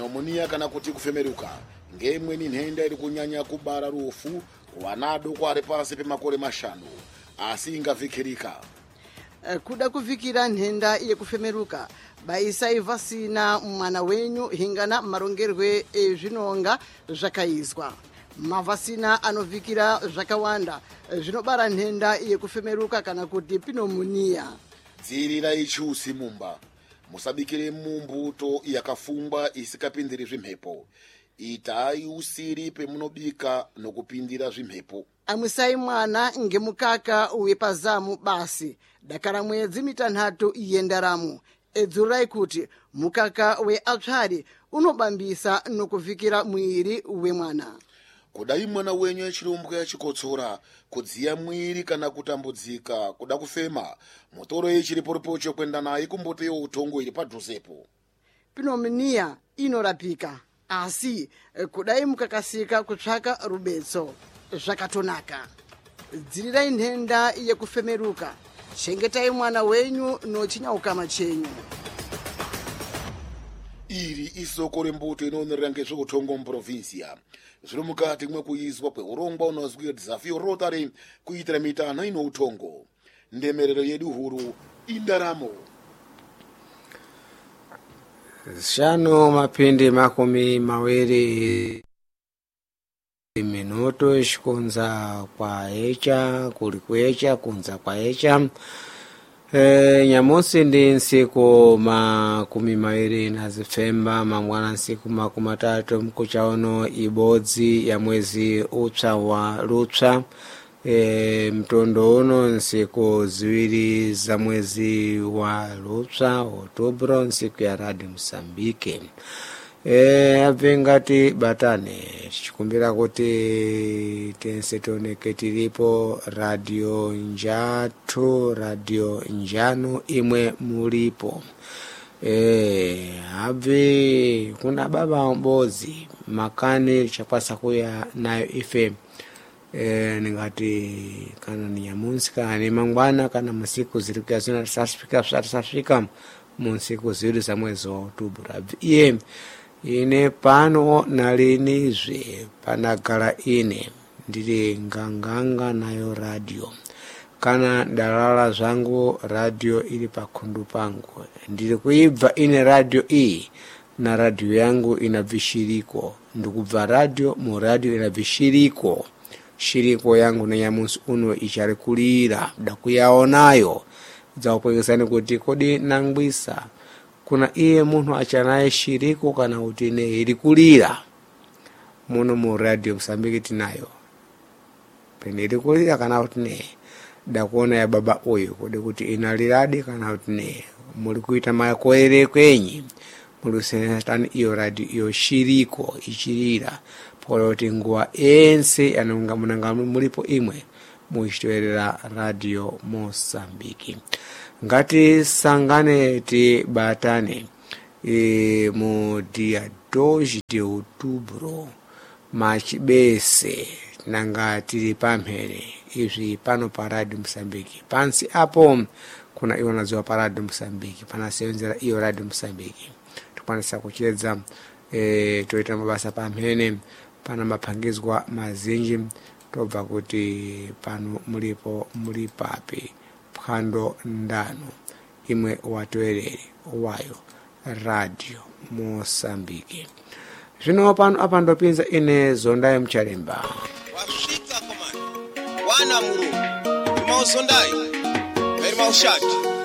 pneumonia kana kuti kufemeruka ngemweni nhenda iri kunyanya kubara rufu kuwana adoko ari pasi pemakore 5 asi ingavhikirika. Kuda kuvikira nhenda yekufemeruka baisai vasina mwana wenyu hingana marongerwe ezvinonga zvakaizwa. Mavasina anovikira zvakawanda zvinobara nhenda yekufemeruka kana kuti pneumonia. Dzirirai chusi mumba. Musabikire mumbuto yakafumba isikapindiri zvimhepo. Itai usiri pemunobika nokupindira zvimhepo. Amwisai mwana ngemukaka wepazamu basi. Dakara mwedzi 3 yendaramo. Edzurai kuti mukaka weapsari unobambisa nokuvikira mwiri wemwana. Kudai mwana wenyu achirumbwa achikotsora, kudziya mwiri kana kutambudzika, kuda kufema, mutoro chiriporipocho kwenda naye kumboto yeutongo iri padhuzepo. Pneumonia inorapika, asi kudai mukakasika kutsvaka rubetso zvakatonaka. Dzirirai nhenda yekufemeruka. Chengetai mwana wenyu nochinyauka chenyu. Iri isoko rembuto inoonera ngezveutongo muprovinsia. Zviri mukati mwekuizwa kweurongwa unozwi Dzafio Rotary kuitira mitana ino utongo. Ndemerero yedu huru indaramo. 5:20 minuto shikonza kwa echa kuli kuecha kunza kwa echa. Nyamusi ndi nsiku 20 mangwana nsiku 3 mkuchaono ibodzi ya mwezi upsa wa lupsa. Mtondo uno nsiku 2 za mwezi wa lupsa Oktoba, nsiku ya Radio Msambike. Avengati batane chikumbira kuti tense toneke tilipo radio njatu radio njano imwe mulipo. Abve kuna baba mbozi makani chakwasa kuya nayo ife. Ningati kana ni nyamunsi kana ni mangwana kana musiku zilikuya zina sasfika musiku 2 za mwezi wa Oktoba. Ine pano nalinizve panagala ine ndiri nganganga nayo radio. Kana dalala zangu radio ili pakundu pangu. Ndiri kuibva ine radio iyi na radio yangu ina vishiriko. Ndikubva radio mu radio ina vishiriko. Shiriko yangu na nyamusi uno ichari kulira dakuyaonayo. Zaupwengesani kuti kodi nangwisa. Kuna iye munhu achanaye shiriko kana kuti ne iri kulira. Muno mu Radio Msambiki tinayo. Pene iri kulira kana kuti ne dakuona ya baba oyo kodi kuti inaliradi kana kuti ne muri kuita makoere kwenyi. Muri senatani iyo radio iyo shiriko ichirira. Poloti nguwa ense anonga munanga mulipo imwe muchitoerera Radio Mosambiki. Ngati sangane ti batane mu dia 2 de Outubro machibese nanga tiri pamhere izvi pano pa Radio Msambiki. Pansi apo kuna iwana ziwa pa Radio Msambiki panasenzera iyo Radio Msambiki. Tukwanisa kuchedza toita mabasa pamhene pana mapangizwa mazinji tobva kuti pano mulipapi phwando ndano imwe watoerere wayo Radio Mosambiki. Zvino pano apa ndopinza ine Zondaye Mchalemba. Wasvika komani wana muru mauzondayo eri maushati